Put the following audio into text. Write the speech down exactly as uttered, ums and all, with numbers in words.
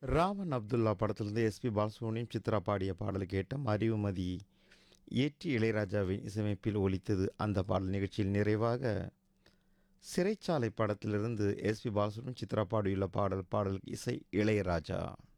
ராமன் அப்துல்லா படத்திலிருந்து எஸ்பி பாலசுப்ரமணியம் சித்ரா பாடிய பாடல் கேட்டும் அறிவுமதி ஏற்றி இளையராஜாவின் இசையமைப்பில் ஒலித்தது. அந்த பாடல் நிகழ்ச்சியில் நிறைவாக சிறைச்சாலை படத்திலிருந்து எஸ்பி பாலசுப்ரமணியம் சித்ரா பாடியுள்ள பாடல் பாடல் இசை இளையராஜா.